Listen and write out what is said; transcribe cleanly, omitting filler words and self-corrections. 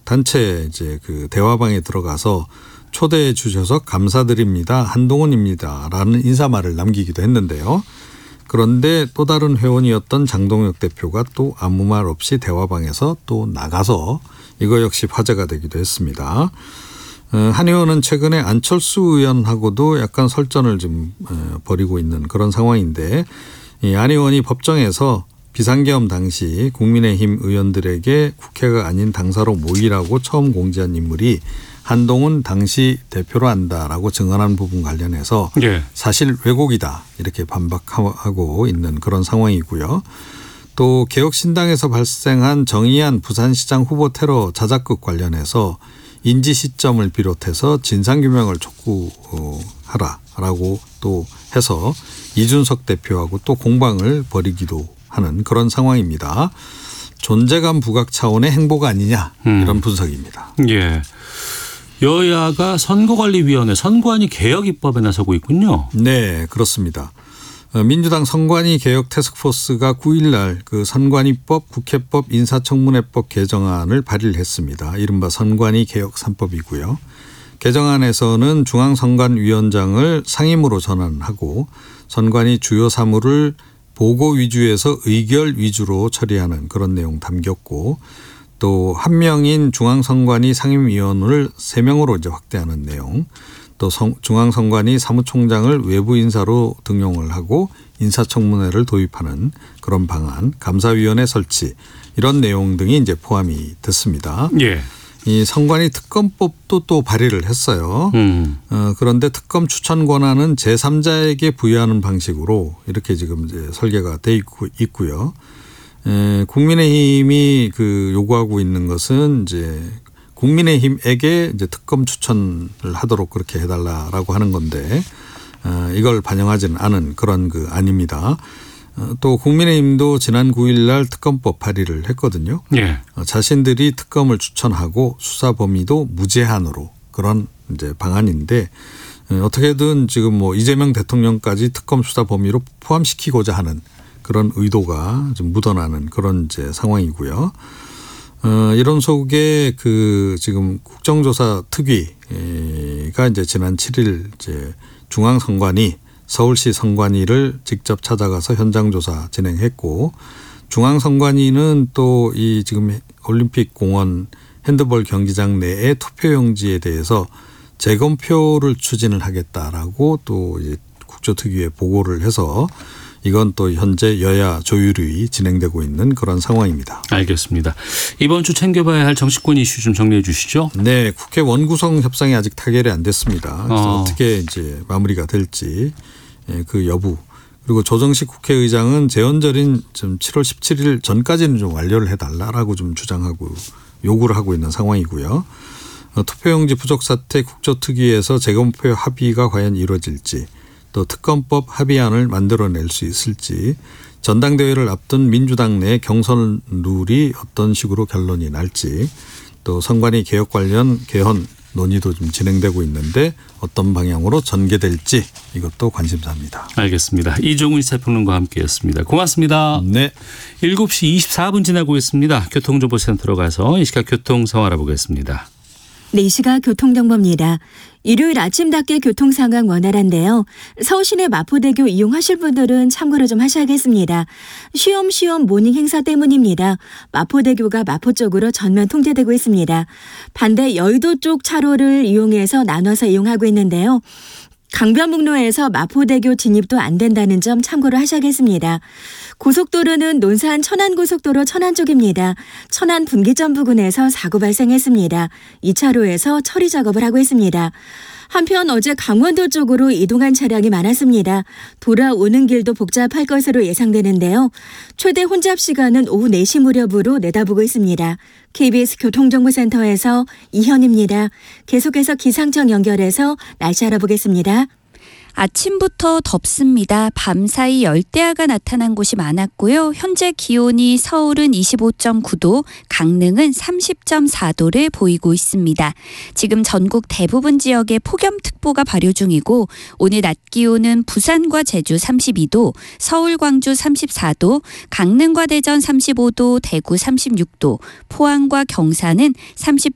단체 이제 그 대화방에 들어가서 초대해 주셔서 감사드립니다. 한동훈입니다라는 인사말을 남기기도 했는데요. 그런데 또 다른 회원이었던 장동혁 대표가 또 아무 말 없이 대화방에서 또 나가서 이거 역시 화제가 되기도 했습니다. 한 의원은 최근에 안철수 의원하고도 약간 설전을 좀 벌이고 있는 그런 상황인데 이 안 의원이 법정에서 비상계엄 당시 국민의힘 의원들에게 국회가 아닌 당사로 모이라고 처음 공지한 인물이 한동훈 당시 대표로 한다라고 증언한 부분 관련해서 사실 왜곡이다 이렇게 반박하고 있는 그런 상황이고요. 또 개혁신당에서 발생한 정의안 부산시장 후보 테러 자작극 관련해서 인지 시점을 비롯해서 진상규명을 촉구하라라고 또 해서 이준석 대표하고 또 공방을 벌이기도 하는 그런 상황입니다. 존재감 부각 차원의 행보가 아니냐 이런 분석입니다. 예. 여야가 선거관리위원회 선관위 개혁 입법에 나서고 있군요. 네, 그렇습니다. 민주당 선관위 개혁 태스크포스가 9일 날 그 선관위법, 국회법, 인사청문회법 개정안을 발의를 했습니다. 이른바 선관위 개혁 3법이고요. 개정안에서는 중앙선관위원장을 상임으로 전환하고 선관위 주요 사무를 보고 위주에서 의결 위주로 처리하는 그런 내용 담겼고 또 한 명인 중앙선관위 상임위원을 3명으로 이제 확대하는 내용 또 중앙선관위 사무총장을 외부 인사로 등용을 하고 인사청문회를 도입하는 그런 방안, 감사위원회 설치 이런 내용 등이 이제 포함이 됐습니다. 예. 이 선관위 특검법도 또 발의를 했어요. 그런데 특검 추천 권한은 제3자에게 부여하는 방식으로 이렇게 지금 이제 설계가 돼 있고요. 국민의힘이 그 요구하고 있는 것은 이제 국민의힘에게 이제 특검 추천을 하도록 그렇게 해달라라고 하는 건데 이걸 반영하지는 않은 그런 그 안입니다. 또 국민의힘도 지난 9일 날 특검법 발의를 했거든요. 예. 자신들이 특검을 추천하고 수사 범위도 무제한으로 그런 이제 방안인데 어떻게든 지금 뭐 이재명 대통령까지 특검 수사 범위로 포함시키고자 하는 그런 의도가 좀 묻어나는 그런 이제 상황이고요. 이런 속에 그 지금 국정조사 특위가 이제 지난 7일 이제 중앙선관위 서울시 선관위를 직접 찾아가서 현장조사 진행했고 중앙선관위는 또 이 지금 올림픽공원 핸드볼 경기장 내의 투표용지에 대해서 재검표를 추진을 하겠다라고 또 이제 국조특위에 보고를 해서 이건 또 현재 여야 조율이 진행되고 있는 그런 상황입니다. 알겠습니다. 이번 주 챙겨봐야 할 정치권 이슈 좀 정리해 주시죠. 네, 국회 원구성 협상이 아직 타결이 안 됐습니다. 그래서 어떻게 이제 마무리가 될지 그 여부 그리고 조정식 국회의장은 재헌절인 좀 7월 17일 전까지는 좀 완료를 해달라라고 좀 주장하고 요구를 하고 있는 상황이고요. 투표용지 부족 사태 국조특위에서 재검표 합의가 과연 이루어질지 또 특검법 합의안을 만들어낼 수 있을지 전당대회를 앞둔 민주당 내 경선 룰이 어떤 식으로 결론이 날지 또 선관위 개혁 관련 개헌 논의도 좀 진행되고 있는데 어떤 방향으로 전개될지 이것도 관심사입니다. 알겠습니다. 이종훈 시사평론가와 함께했습니다. 고맙습니다. 네. 7시 24분 지나고 있습니다. 교통정보센터로 가서 이 시각 교통 상황 알아보겠습니다. 네, 이 시각 교통정보입니다. 일요일 아침답게 교통 상황 원활한데요. 서울 시내 마포대교 이용하실 분들은 참고를 좀 하셔야겠습니다. 쉬엄쉬엄 모닝 행사 때문입니다. 마포대교가 마포 쪽으로 전면 통제되고 있습니다. 반대 여의도 쪽 차로를 이용해서 나눠서 이용하고 있는데요. 강변북로에서 마포대교 진입도 안 된다는 점 참고를 하셔야겠습니다. 고속도로는 논산 천안고속도로 천안 쪽입니다. 천안 분기점 부근에서 사고 발생했습니다. 2차로에서 처리 작업을 하고 있습니다. 한편 어제 강원도 쪽으로 이동한 차량이 많았습니다. 돌아오는 길도 복잡할 것으로 예상되는데요. 최대 혼잡 시간은 오후 4시 무렵으로 내다보고 있습니다. KBS 교통정보센터에서 이현입니다. 계속해서 기상청 연결해서 날씨 알아보겠습니다. 아침부터 덥습니다. 밤사이 열대야가 나타난 곳이 많았고요. 현재 기온이 서울은 25.9도, 강릉은 30.4도를 보이고 있습니다. 지금 전국 대부분 지역에 폭염특보가 발효 중이고 오늘 낮 기온은 부산과 제주 32도, 서울, 광주 34도, 강릉과 대전 35도, 대구 36도, 포항과 경산은 30도